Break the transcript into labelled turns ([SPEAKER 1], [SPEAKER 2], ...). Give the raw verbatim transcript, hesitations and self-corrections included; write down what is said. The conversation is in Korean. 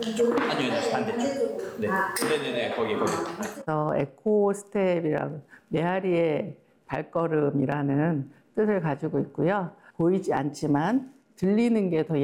[SPEAKER 1] 아니요, 반대쪽. 네, 네네네, 거기 거기.
[SPEAKER 2] 그래서 에코 스텝이라고 메아리의 발걸음이라는 뜻을 가지고 있고요. 보이지 않지만 들리는 게 더